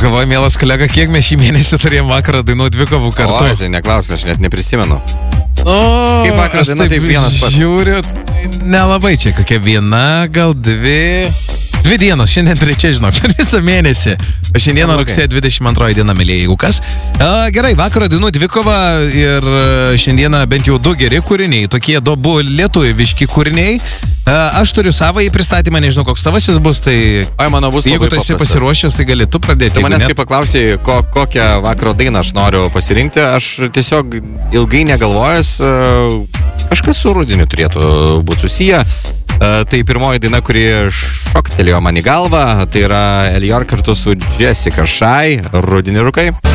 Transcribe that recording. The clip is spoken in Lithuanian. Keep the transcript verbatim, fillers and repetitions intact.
galvoju, mielas kolega, kiek mes šį mėnesį turėjom vakaro dainų dvikovų kartu. O, tai neklausk, aš net neprisimenu. O, kaip vakaro daina, taip vienas pats. Žiūriu, nelabai čia kokia viena, gal dvi. Dvi dienos, šiandien trečia, žinok, per visą mėnesį. O šiandieną okay. rugsėjo dvidešimt antroji diena, mėlyje, jeigu kas. A, gerai, vakaro dainų dvikova ir šiandieną bent jau du geri kūriniai, tokie du lietuviški kūriniai. A, aš turiu savąjį pristatymą, nežinau, koks tavasis bus, tai... Ai, mano bus jeigu tu esi pasiruošęs, tai gali tu pradėti. Tu manęs, kai paklausai, ko, kokią vakaro dainą aš noriu pasirinkti, aš tiesiog ilgai negalvojęs, kažkas su rudeniu turėtų būti susiję. Tai pirmoji daina, kuri šoktelėjo man į galvą, tai yra Elior kartu su Jessica Shy, Rudini rūkai.